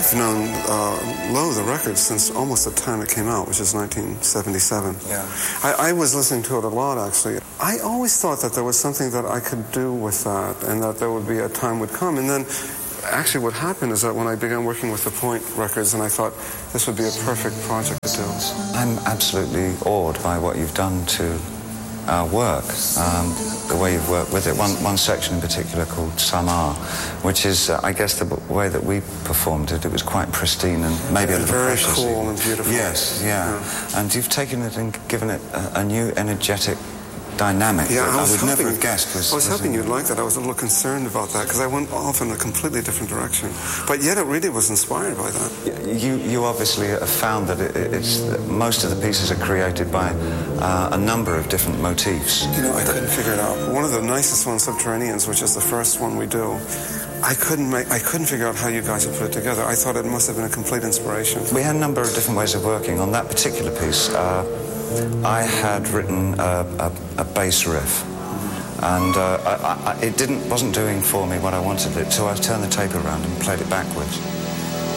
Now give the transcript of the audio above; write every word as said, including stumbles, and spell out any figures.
I've known uh, Low, the record, since almost the time it came out, which is nineteen seventy-seven. Yeah. I, I was listening to it a lot, actually. I always thought that there was something that I could do with that, and that there would be a time would come. And then, actually, what happened is that when I began working with the Point Records, and I thought this would be a perfect project to do. I'm absolutely awed by what you've done to our work, um, the way you've worked with it. One, one section in particular called Samar, which is, uh, I guess, the way that we performed it. It was quite pristine and maybe a little very precious. Very cool even. and beautiful. Yes, yeah. yeah. And you've taken it and given it a, a new energetic dynamic yeah, that I, I, was would hoping, never have guessed was... I was was hoping in... you'd like that. I was a little concerned about that because I went off in a completely different direction. But yet it really was inspired by that. You you obviously have found that it, it's most of the pieces are created by uh, a number of different motifs. You know, I couldn't figure it out. One of the nicest ones, Subterraneans, which is the first one we do, I couldn't make, I couldn't figure out how you guys had put it together. I thought it must have been a complete inspiration. We had a number of different ways of working. On that particular piece, uh, I had written a, a, a bass riff, and uh, I, I, it didn't wasn't doing for me what I wanted it, so I turned the tape around and played it backwards.